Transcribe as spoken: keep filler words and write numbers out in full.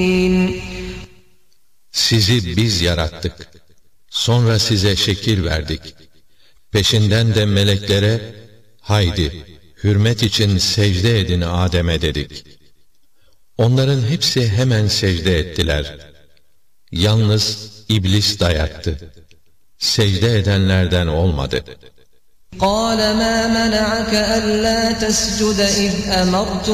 Sizi biz yarattık. Sonra size şekil verdik. Peşinden de meleklere, haydi, hürmet için secde edin Adem'e dedik. Onların hepsi hemen secde ettiler. Yalnız iblis dayattı. Secde edenlerden olmadı. قَالَ مَا مَنَعَكَ أَلَّا تَسْجُدَ إِذْ أَمَرْتُكَ